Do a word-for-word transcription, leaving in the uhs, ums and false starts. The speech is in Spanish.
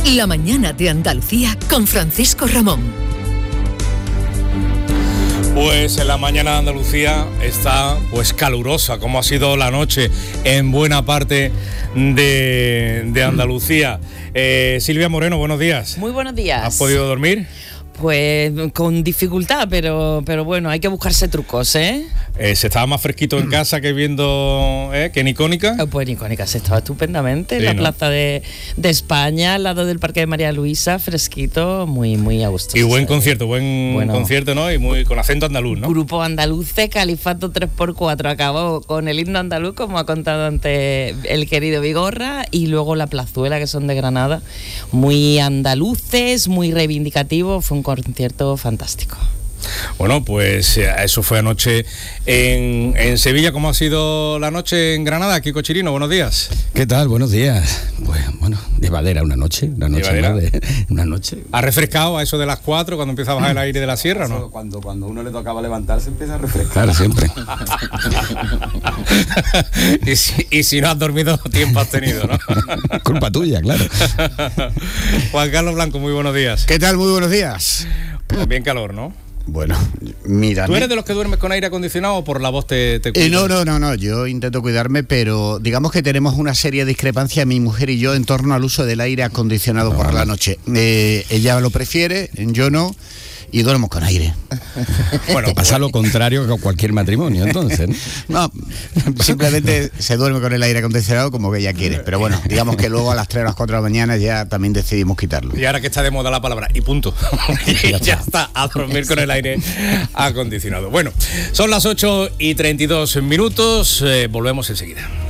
La mañana de Andalucía con Francisco Ramón. Pues en la mañana de Andalucía está pues calurosa, como ha sido la noche en buena parte de, de Andalucía. Eh, Silvia Moreno, buenos días. Muy buenos días. ¿Has podido dormir? Pues con dificultad, pero, pero bueno, hay que buscarse trucos, ¿eh? eh ¿Se estaba más fresquito en casa que viendo, eh, que en Icónica? Pues en Icónica se estaba estupendamente, en sí, la ¿no? Plaza de, de España, al lado del Parque de María Luisa, fresquito, muy, muy a gusto. Y buen concierto, buen bueno, concierto, ¿no? Y muy con acento andaluz, ¿no? Grupo Andaluce, Califato tres por cuatro, acabó con el himno andaluz, como ha contado antes el querido Vigorra, y luego la Plazuela, que son de Granada, muy andaluces, muy reivindicativos, fue un concierto fantástico. Bueno, pues eso fue anoche en, en Sevilla. ¿Cómo ha sido la noche en Granada? Kiko Chirino, buenos días. ¿Qué tal? Buenos días. Pues bueno, llevadera una noche, una noche más de, una noche. ¿Ha refrescado a eso de las cuatro cuando empieza a bajar el aire de la sierra, o no? Cuando, cuando uno le tocaba levantarse empieza a refrescar. Claro, siempre. y, si, y si no has dormido, tiempo has tenido, ¿no? Culpa tuya, claro. Juan Carlos Blanco, muy buenos días. ¿Qué tal? Muy buenos días. También calor, ¿no? Bueno, mira. ¿Tú eres de los que duermes con aire acondicionado o por la voz te, te eh, no, no, no, no, yo intento cuidarme, pero digamos que tenemos una seria discrepancia, mi mujer y yo, en torno al uso del aire acondicionado no, por la noche. Eh, ella lo prefiere, yo no, y duermo con aire. Bueno, pasa lo contrario que cualquier matrimonio, entonces, ¿no? No, simplemente se duerme con el aire acondicionado como que ella quiere, pero bueno, digamos que luego a las tres o las cuatro de la mañana ya también decidimos quitarlo. Y ahora que está de moda la palabra, y punto. y ya está, a dormir con el aire acondicionado. Bueno, son las ocho y treinta y dos minutos, eh, volvemos enseguida.